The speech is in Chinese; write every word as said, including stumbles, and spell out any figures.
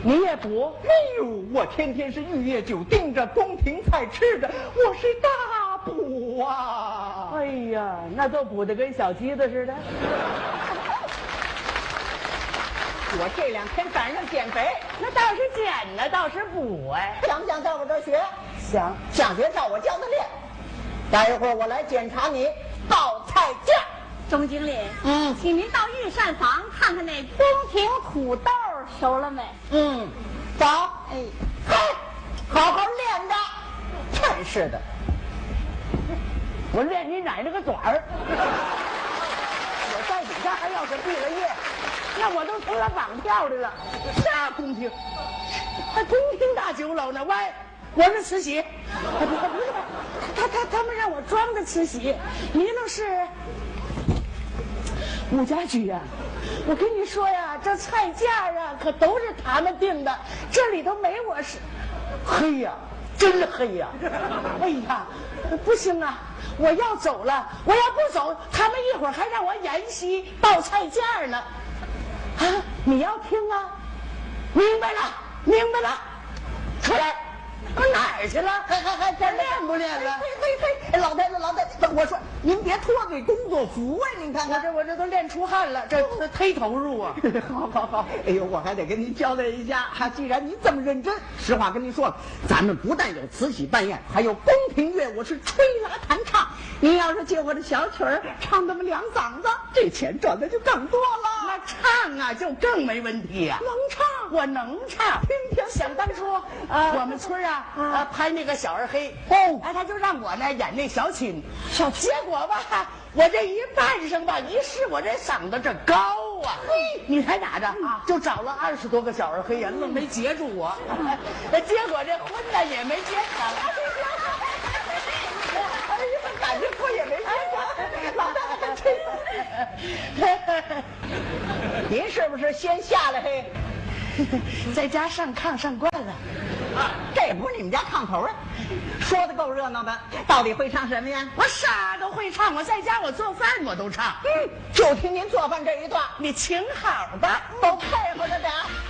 你也补？ 哎呦，我天天是玉液酒盯着，宫廷菜吃着，我是大补啊！ 哎呀，那都补的跟小鸡子似的。 我这两天赶上减肥， 那倒是减呢，倒是补哎。 想不想到我这儿学？ 想想学，照我教的练。待一会儿我来检查你报菜价。 钟经理， 嗯， 请您到御膳房看看那宫廷土豆熟了没？ 嗯，走。 哎， 嘿，好好练着。真是的， 我练你奶奶个短儿！我在底下还要是毕了业，那我都成了绑票的了。啥宫廷？还宫廷大酒楼呢？喂，我是慈禧。哎，不不是，他他他们让我装的慈禧，你那是武家驹呀。我跟你说呀，这菜价啊可都是他们定的，这里头没我是。黑呀，真黑呀！哎呀，不行啊！我要走了，我要不走，他们一会儿还让我沿袭报菜价呢。啊，你要听啊？明白了，明白了，出来。我哪儿去了？ 还还还这练不练了？ 嘿嘿嘿，老太太，老太太，我说您别脱嘴工作服啊！您看看， 我这我这都练出汗了，这这忒投入啊！ 好好好，哎呦，我还得跟您交代一下哈，既然您这么认真，实话跟您说了，咱们不但有慈禧扮演，还有宫廷乐舞是吹拉弹唱。您要是借我的小曲儿唱那么两嗓子，这钱赚的就更多了。 那唱啊，就更没问题呀、啊。 能唱， 我能唱。 听听， 想当初，呃，我们村啊，呃，拍那个小二黑， 哦， 哎，他就让我呢演那小青， 小结果吧，我这一扮上吧，一试我这嗓子这高啊，嘿，你猜咋着啊？就找了二十多个小二黑呀，愣没截住我，结果这婚呢也没结成。 哎呀，感情婚也没结成，老大这，您是不是先下来嘿？ 在家上炕上惯了， 这不是你们家炕头啊？说的够热闹的，到底会唱什么呀？ 我啥都会唱，我在家我做饭我都唱。 嗯，就听您做饭这一段， 你请好吧， 都配合着点。